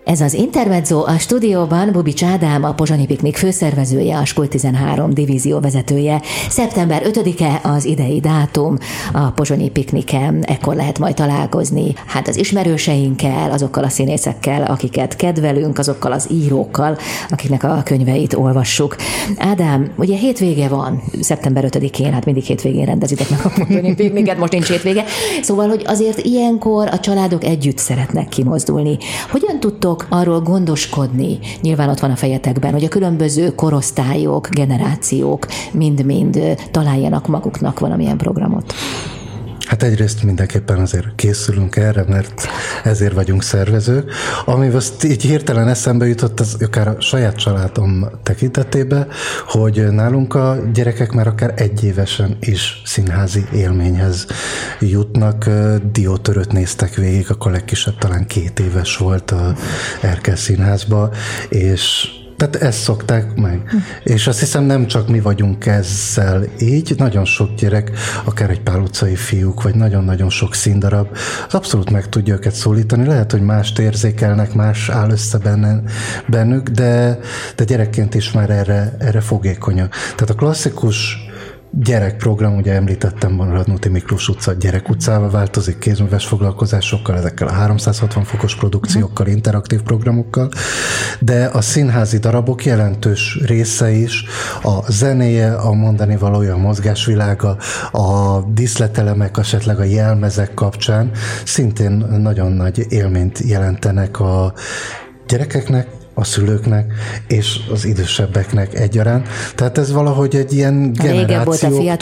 Ez az Intermezzo, a stúdióban Bubics Ádám, a Pozsonyi Piknik főszervezője, a Skul 13 divízió vezetője. Szeptember 5-e az idei dátum, a Pozsonyi Pikniken, ekkor lehet majd találkozni hát az ismerőseinkkel, azokkal a színészekkel, akiket kedvelünk, azokkal az írókkal, akiknek a könyveit olvassuk. Ádám, ugye hétvége van, szeptember 5-én, hát mindig hétvégén rendezitek meg a Pozsonyi Pikniket, most nincs hétvége. Szóval, hogy azért ilyenkor a családok együtt szeretnek kimozdulni. Hogyan tudtok arról gondoskodni, nyilván ott van a fejetekben, hogy a különböző korosztályok, generációk mind-mind találjanak maguknak valamilyen programot? Hát egyrészt mindenképpen azért készülünk erre, mert ezért vagyunk szervezők. Ami azt így hirtelen eszembe jutott, az akár a saját családom tekintetében, hogy nálunk a gyerekek már akár egyévesen is színházi élményhez jutnak. Diótörőt néztek végig, akkor legkisebb talán 2 éves volt a Erkel Színházba, és tehát ezt szokták meg. És azt hiszem nem csak mi vagyunk ezzel így, nagyon sok gyerek, akár egy Pál utcai fiúk, vagy nagyon-nagyon sok színdarab, az abszolút meg tudja őket szólítani. Lehet, hogy mást érzékelnek, más áll össze bennük, de gyerekként is már erre fogékonyak. Tehát a klasszikus gyerekprogram, ugye említettem, van a Radnóti Miklós utca Gyerek utcával változik, kézműves foglalkozásokkal, ezekkel a 360 fokos produkciókkal, interaktív programokkal, de a színházi darabok jelentős része is, a zenéje, a mondani valója, a mozgásvilága, a díszletelemek, esetleg a jelmezek kapcsán szintén nagyon nagy élményt jelentenek a gyerekeknek, a szülőknek és az idősebbeknek egyaránt. Tehát ez valahogy egy ilyen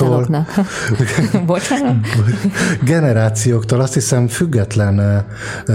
generációktól azt hiszem független